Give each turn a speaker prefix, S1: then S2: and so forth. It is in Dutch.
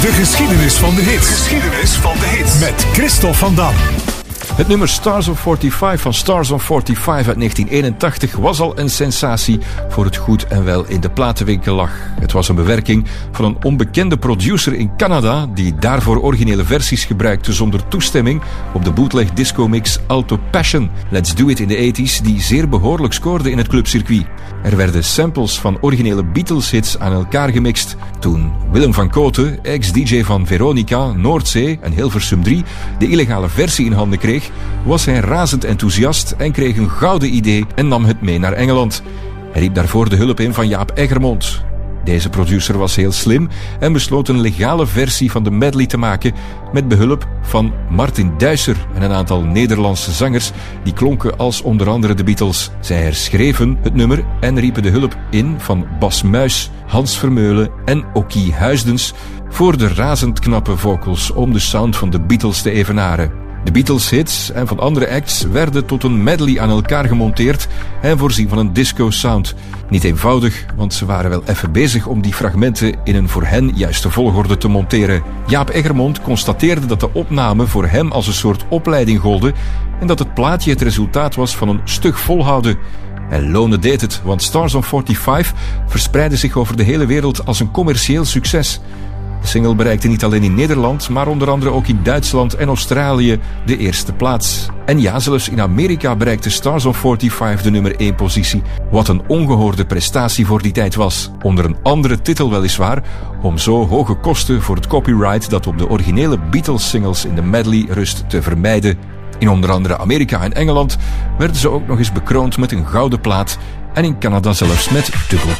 S1: De geschiedenis van de hit. Geschiedenis van de hit. Met Christophe van Dam.
S2: Het nummer Stars on 45 van Stars on 45 uit 1981 was al een sensatie voor het goed en wel in de platenwinkel lag. Het was een bewerking van een onbekende producer in Canada die daarvoor originele versies gebruikte zonder toestemming op de bootleg disco-mix Alto Passion, Let's Do It in de 80s, die zeer behoorlijk scoorde in het clubcircuit. Er werden samples van originele Beatles-hits aan elkaar gemixt. Toen Willem van Kooten, ex-DJ van Veronica, Noordzee en Hilversum 3, de illegale versie in handen kreeg, was hij razend enthousiast en kreeg een gouden idee en nam het mee naar Engeland. Hij riep daarvoor de hulp in van Jaap Eggermond. Deze producer was heel slim en besloot een legale versie van de medley te maken met behulp van Martin Duisser en een aantal Nederlandse zangers die klonken als onder andere de Beatles. Zij herschreven het nummer en riepen de hulp in van Bas Muis, Hans Vermeulen en Okie Huisdens voor de razend knappe vocals om de sound van de Beatles te evenaren. De Beatles-hits en van andere acts werden tot een medley aan elkaar gemonteerd en voorzien van een disco-sound. Niet eenvoudig, want ze waren wel even bezig om die fragmenten in een voor hen juiste volgorde te monteren. Jaap Eggermond constateerde dat de opname voor hem als een soort opleiding golde en dat het plaatje het resultaat was van een stug volhouden. En Lone deed het, want Stars on 45 verspreidde zich over de hele wereld als een commercieel succes. De single bereikte niet alleen in Nederland, maar onder andere ook in Duitsland en Australië de eerste plaats. En ja, zelfs in Amerika bereikte Stars on 45 de nummer 1 positie, wat een ongehoorde prestatie voor die tijd was. Onder een andere titel weliswaar, om zo hoge kosten voor het copyright dat op de originele Beatles-singles in de medley rust te vermijden. In onder andere Amerika en Engeland werden ze ook nog eens bekroond met een gouden plaat en in Canada zelfs met dubbel